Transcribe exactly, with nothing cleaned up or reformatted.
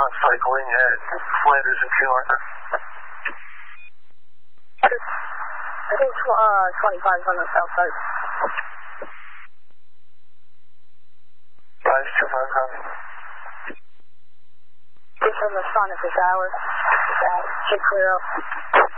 on cycling at Flanders and King Arthur. I think uh, twenty-five is on the south side. five two five, copy. Just from the sun at this hour. Should clear up.